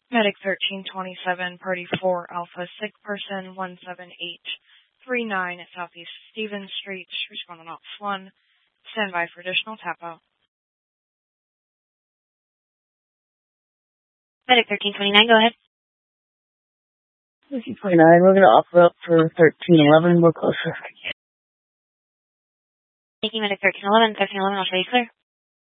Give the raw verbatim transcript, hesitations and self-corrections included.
Medic thirteen twenty-seven, Party four, Alpha, sick person one seven eight three nine at Southeast Stevens Street, responding ops one. Stand by for additional tap-out. Medic thirteen twenty-nine, go ahead. thirteen twenty-nine, we're going to offer up for thirteen eleven, we're closer. Thank you, Medic thirteen eleven. thirteen eleven, I'll show you clear.